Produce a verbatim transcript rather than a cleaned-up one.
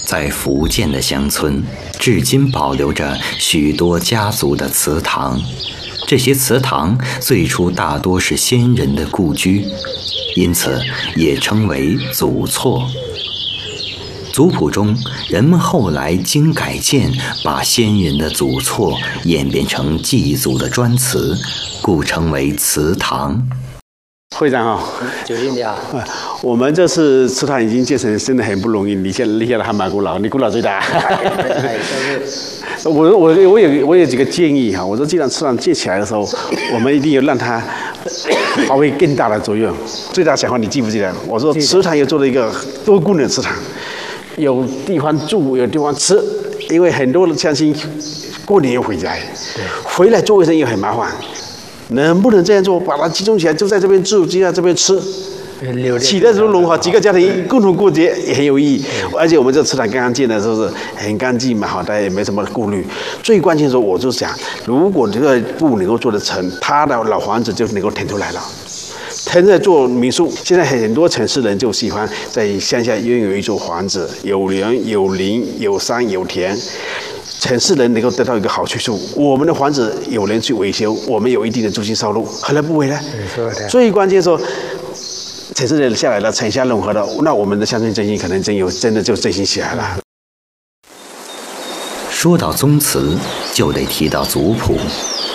在福建的乡村，至今保留着许多家族的祠堂。这些祠堂最初大多是先人的故居，因此也称为祖厝。族谱中，人们后来经改建，把先人的祖厝演变成祭祖的专祠，故称为祠堂。 会长好， 九零你好。 我们这次祠堂已经建成，真的很不容易。你现在立下的还蛮古老，你古老最大。我我我有我有几个建议哈，我说既然祠堂建起来的时候，我们一定要让它发挥更大的作用。最大想法你记不记得？我说祠堂又做了一个多功能祠堂，有地方住，有地方吃，因为很多的乡亲过年又回家，回来做卫生又很麻烦。能不能这样做？把它集中起来，就在这边住，就在这边吃。起的时候融合几个家庭共同过节也很有意义，而且我们这祠堂刚刚建的时候是很干净嘛，好，大家也没什么顾虑。最关键的时候，我就想，如果这个布能够做得成，他的老房子就能够腾出来了。腾出来做民宿，现在很多城市人就喜欢在乡下拥有一座房子，有人有林有山有田。城市人能够得到一个好去处，我们的房子有人去维修，我们有一定的租金收入，何乐不为呢？最关键说，城市人下来了，城乡融合了，那我们的乡村振兴可能真有真的就振兴起来了。 说到宗祠，就得提到族谱。